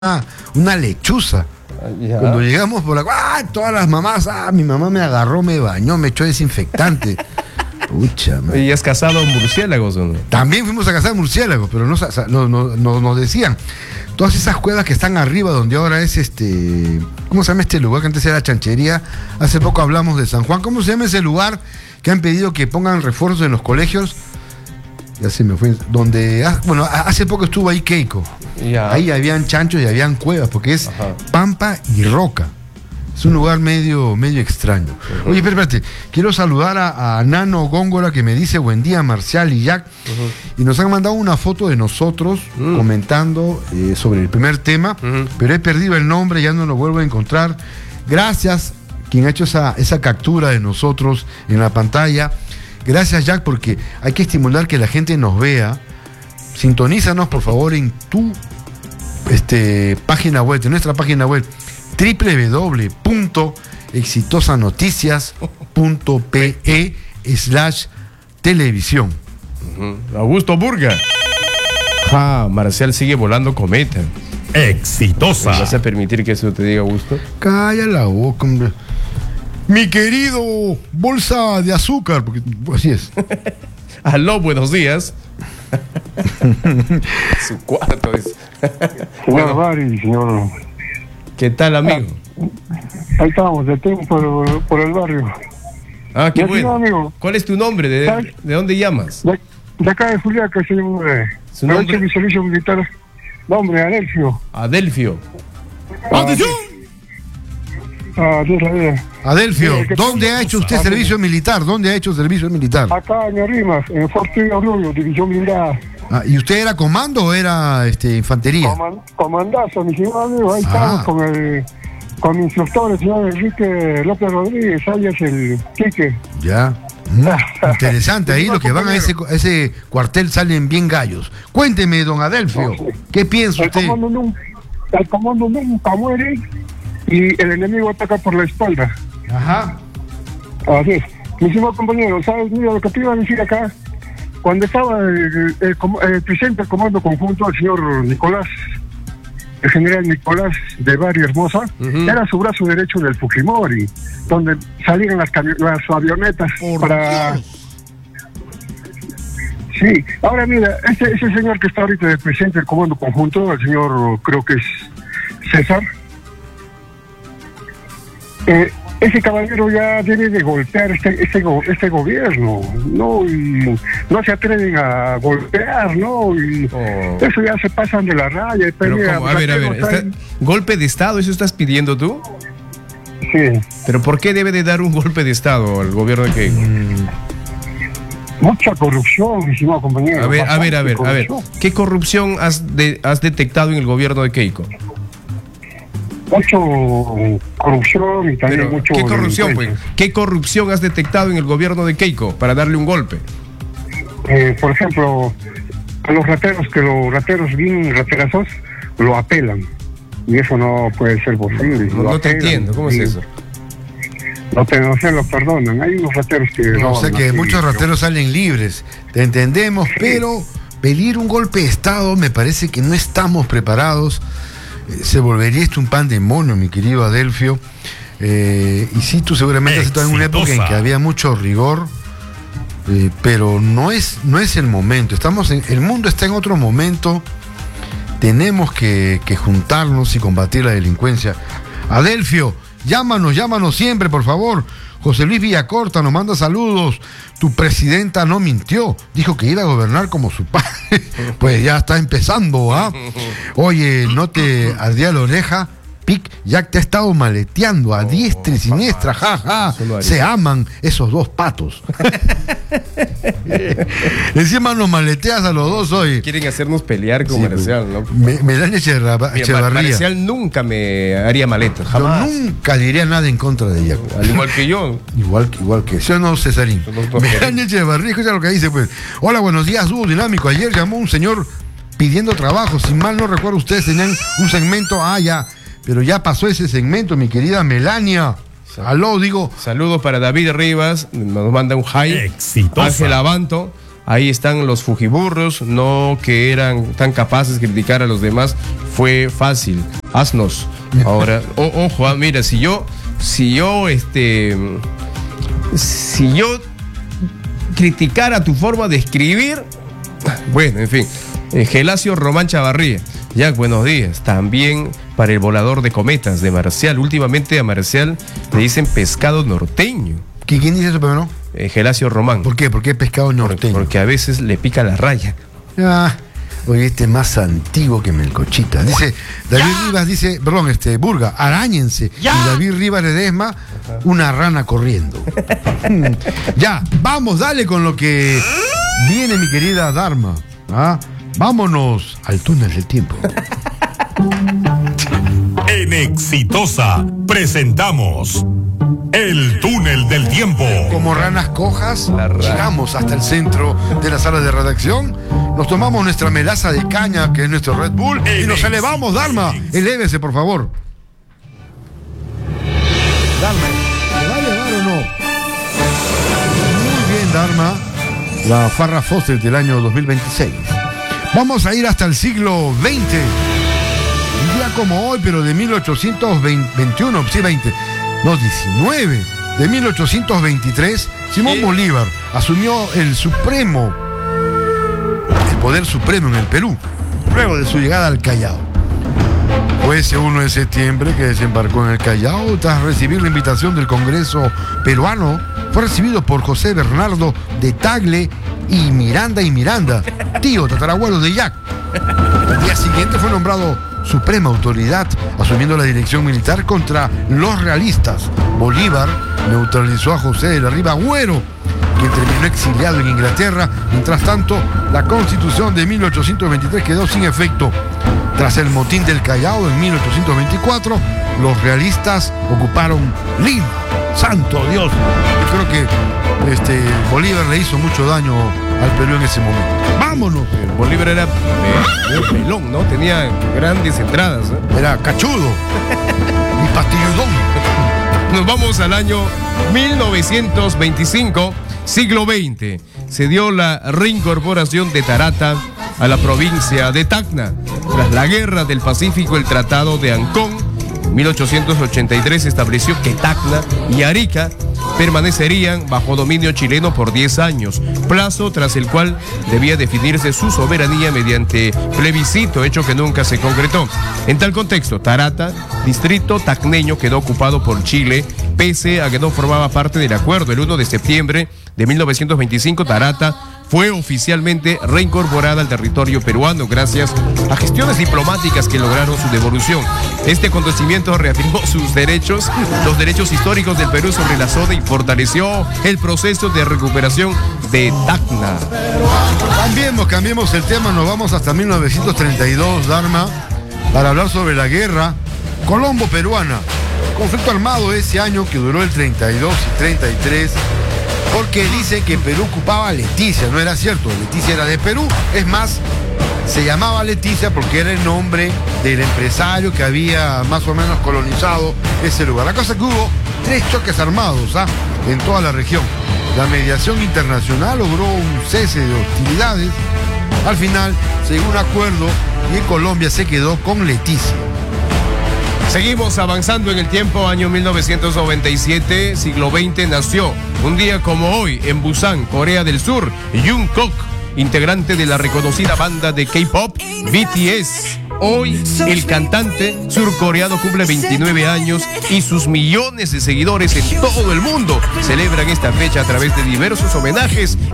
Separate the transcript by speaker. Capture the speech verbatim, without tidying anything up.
Speaker 1: una, una lechuza.
Speaker 2: Ya.
Speaker 1: Cuando llegamos por la... ¡Ah! Todas las mamás, ah, mi mamá me agarró, me bañó, me echó desinfectante. Ucha, man.
Speaker 2: ¿Y has cazado murciélagos o no?
Speaker 1: También fuimos a cazar murciélagos, pero no, no, no, no, nos decían, todas esas cuevas que están arriba, donde ahora es este... ¿Cómo se llama este lugar que antes era chanchería? Hace poco hablamos de San Juan. ¿Cómo se llama ese lugar que han pedido que pongan refuerzos en los colegios? Ya se me fue. Donde, bueno, hace poco estuvo ahí Keiko.
Speaker 2: Ya.
Speaker 1: Ahí habían chanchos y habían cuevas, porque es
Speaker 2: Ajá.
Speaker 1: pampa y roca. Es un lugar medio, medio extraño. Uh-huh. Oye, espérate, espérate, quiero saludar a, a Nano Góngora, que me dice buen día, Marcial y Jack. Uh-huh. Y nos han mandado una foto de nosotros uh-huh. comentando eh, sobre el primer tema, uh-huh. pero he perdido el nombre, ya no lo vuelvo a encontrar. Gracias, quien ha hecho esa, esa captura de nosotros en la pantalla. Gracias, Jack, porque hay que estimular que la gente nos vea. Sintonízanos, por favor, en tu este, página web, en nuestra página web, doble u doble u doble u punto exitosanoticias punto pe slash televisión.
Speaker 2: Uh-huh. Augusto Burga. Ah, Marcial sigue volando cometa.
Speaker 3: Exitosa.
Speaker 2: ¿Vas a permitir que eso te diga, Augusto?
Speaker 1: Calla la boca, hombre. Mi querido bolsa de azúcar, porque así es.
Speaker 2: Aló, buenos días. Su cuarto es.
Speaker 4: Señor Bari, señor.
Speaker 2: ¿Qué tal, amigo?
Speaker 4: Ahí estamos, de tiempo por, por el barrio.
Speaker 2: Ah, qué
Speaker 4: ¿Y
Speaker 2: bueno.
Speaker 4: aquí, amigo?
Speaker 2: ¿Cuál es tu nombre? ¿De, de, de dónde llamas?
Speaker 4: De, de acá de Juliaca, señor.
Speaker 2: ¿Su nombre?
Speaker 4: Mi servicio militar. Nombre, Adelfio.
Speaker 2: Adelfio.
Speaker 1: ¡Atención!
Speaker 4: Ah, Dios la vida.
Speaker 1: Adelfio,
Speaker 4: Sí,
Speaker 1: ¿dónde ha hecho usted servicio militar? ¿Dónde ha hecho servicio militar?
Speaker 4: Acá en Arrimas, en Fortín Orgullo, división blindada.
Speaker 1: Ah, ¿y usted era comando o era este, infantería?
Speaker 4: Coman, comandazo, mi señor amigo. Ahí
Speaker 1: Ah.
Speaker 4: estamos con el con mi instructor, el señor Enrique López Rodríguez, alias el Quique.
Speaker 1: Ya. Mm, interesante, ahí los que van a ese, a ese cuartel salen bien gallos. Cuénteme, don Adelfio, ¿qué piensa
Speaker 4: El
Speaker 1: usted?
Speaker 4: comando, nunca, el comando nunca muere y el enemigo ataca por la espalda.
Speaker 1: Ajá.
Speaker 4: Así es. Mi estimado compañero, ¿sabes? Mira, lo que te iba a decir acá, cuando estaba el, el, el, el presidente del comando conjunto, el señor Nicolás, el general Nicolás de Bari Hermosa, uh-huh. era su brazo derecho del Fujimori, donde salían las, las avionetas
Speaker 1: Por
Speaker 4: para...
Speaker 1: Dios.
Speaker 4: Sí, ahora mira, ese, ese señor que está ahorita de presidente del comando conjunto, el señor, creo que es César, eh, ese caballero ya debe de golpear este este, go, este gobierno, ¿no? Y no se atreven a golpear, ¿no? Y oh. eso ya se pasan de la raya. Y
Speaker 2: Pero mira, a ver, a ver, está, ¿golpe de Estado? ¿Eso estás pidiendo tú?
Speaker 4: Sí.
Speaker 2: ¿Pero por qué debe de dar un golpe de Estado al gobierno de Keiko?
Speaker 4: Mm. Mucha corrupción, mi estimado compañero.
Speaker 2: A ver, a ver, a ver, a ver. ¿Qué corrupción has, de, has detectado en el gobierno de Keiko?
Speaker 4: Mucho corrupción y también
Speaker 2: Pero,
Speaker 4: mucho...
Speaker 2: ¿Qué corrupción, pues? ¿Qué corrupción has detectado en el gobierno de Keiko para darle un golpe?
Speaker 4: Eh, por ejemplo, a los rateros, que los rateros bien raterazos lo apelan. Y eso no puede ser posible.
Speaker 2: No, no te entiendo, ¿cómo es eso?
Speaker 4: No, te, no se lo perdonan. Hay unos rateros que...
Speaker 1: No, o sea que
Speaker 4: así,
Speaker 1: muchos rateros ¿no? salen libres. Te entendemos, sí. pero pedir un golpe de Estado me parece que no estamos preparados. Se volvería esto un pandemonio, mi querido Adelfio. Eh, y sí, tú seguramente has estado en una época en que había mucho rigor, eh, pero no es, no es el momento. Estamos en, el mundo está en otro momento. Tenemos que, que juntarnos y combatir la delincuencia. Adelfio, llámanos, llámanos siempre, por favor. José Luis Villacorta nos manda saludos. Tu presidenta no mintió, dijo que iba a gobernar como su padre. Pues ya está empezando, ¿ah? Oye, no te ardía la oreja, Pic, ya te ha estado maleteando a diestra y siniestra, jaja. Ja. Se aman esos dos patos. Encima nos maleteas a los dos hoy.
Speaker 2: Quieren hacernos pelear con sí, Marcial, ¿no?
Speaker 1: Me, Melania Echevarría.
Speaker 2: Marcial nunca me haría maletas, jamás.
Speaker 1: Yo nunca diría nada en contra de ella.
Speaker 2: Al igual que yo.
Speaker 1: Igual que, igual que yo, no, Cesarín. Melania Echevarría, escucha lo que dice, pues. Hola, buenos días, dúo dinámico. Ayer llamó un señor pidiendo trabajo. Si mal no recuerdo, ustedes tenían un segmento. Ah, ya. Pero ya pasó ese segmento, mi querida Melania. Aló, digo.
Speaker 2: Saludos para David Rivas, nos manda un hi.
Speaker 3: Exitosa.
Speaker 2: Ángel Abanto, ahí están los fujiburros, no que eran tan capaces de criticar a los demás, fue fácil, haznos. Ahora, o, ojo, ah, mira, si yo, si yo, este, si yo criticara tu forma de escribir, bueno, en fin, eh, Gelacio Román Chavarría. Jack, buenos días. También para el volador de cometas de Marcial. Últimamente a Marcial le dicen pescado norteño.
Speaker 1: ¿Quién dice eso, pero no?
Speaker 2: Eh, Gelacio Román.
Speaker 1: ¿Por qué? ¿Por qué pescado norteño?
Speaker 2: Porque a veces le pica la raya.
Speaker 1: Ah, oye, este es más antiguo que Melcochita. Dice, David
Speaker 5: ¡Ya!
Speaker 1: Rivas dice, perdón, este, Burga, arañense.
Speaker 5: ¡Ya!
Speaker 1: Y David Rivas Ledesma, una rana corriendo. Ya, vamos, dale con lo que viene, mi querida Dharma. ¿Ah? Vámonos al túnel del tiempo.
Speaker 3: En Exitosa presentamos El Túnel del Tiempo.
Speaker 1: Como ranas cojas,
Speaker 2: La rana.
Speaker 1: llegamos hasta el centro de la sala de redacción, nos tomamos nuestra melaza de caña, que es nuestro Red Bull, y nos elevamos, Dharma. Elévese, por favor. Dharma, ¿le va a elevar o no? Muy bien, Dharma. La Farrah Fawcett del año dos mil veintiséis. Vamos a ir hasta el siglo veinte. Un día como hoy, pero de mil ochocientos veintiuno, sí, veinte, no, diecinueve, de mil ochocientos veintitrés, Simón
Speaker 2: ¿Qué?
Speaker 1: Bolívar asumió el supremo, el poder supremo en el Perú, luego de su llegada al Callao. Fue ese uno de septiembre que desembarcó en el Callao tras recibir la invitación del Congreso peruano. Fue recibido por José Bernardo de Tagle y Miranda y Miranda, tío tatarabuelo de Jack. Al día siguiente fue nombrado suprema autoridad, asumiendo la dirección militar contra los realistas. Bolívar neutralizó a José de la Riva Agüero, quien terminó exiliado en Inglaterra. Mientras tanto, la Constitución de mil ochocientos veintitrés quedó sin efecto. Tras el motín del Callao en mil ochocientos veinticuatro, los realistas ocuparon Lima. ¡Santo Dios! Yo creo que este, Bolívar le hizo mucho daño al Perú en ese momento. ¡Vámonos!
Speaker 2: El Bolívar era medio pelón, ¿no? Tenía grandes entradas, ¿eh?
Speaker 1: Era cachudo y patilludón.
Speaker 2: Nos vamos al año mil novecientos veinticinco, siglo veinte. Se dio la reincorporación de Tarata a la provincia de Tacna. Tras la Guerra del Pacífico, el Tratado de Ancón, en mil ochocientos ochenta y tres, estableció que Tacna y Arica permanecerían bajo dominio chileno por diez años, plazo tras el cual debía definirse su soberanía mediante plebiscito, hecho que nunca se concretó. En tal contexto, Tarata, distrito tacneño, quedó ocupado por Chile, pese a que no formaba parte del acuerdo. El uno de septiembre de mil novecientos veinticinco, Tarata fue oficialmente reincorporada al territorio peruano gracias a gestiones diplomáticas que lograron su devolución. Este acontecimiento reafirmó sus derechos, los derechos históricos del Perú sobre la zona y fortaleció el proceso de recuperación de Tacna.
Speaker 1: Cambiemos, cambiemos el tema, nos vamos hasta mil novecientos treinta y dos, Dharma, para hablar sobre la guerra colombo-peruana. Conflicto armado ese año que duró el treinta y dos y treinta y tres, porque dicen que Perú ocupaba Leticia. No era cierto, Leticia era de Perú. Es más, se llamaba Leticia porque era el nombre del empresario que había más o menos colonizado ese lugar. La cosa es que hubo tres choques armados ¿ah? en toda la región. La mediación internacional logró un cese de hostilidades. Al final se llegó a un acuerdo y Colombia se quedó con Leticia.
Speaker 2: Seguimos avanzando en el tiempo, año mil novecientos noventa y siete, siglo veinte, nació un día como hoy en Busan, Corea del Sur, Jungkook, integrante de la reconocida banda de K-pop B T S. Hoy el cantante surcoreano cumple veintinueve años y sus millones de seguidores en todo el mundo celebran esta fecha a través de diversos homenajes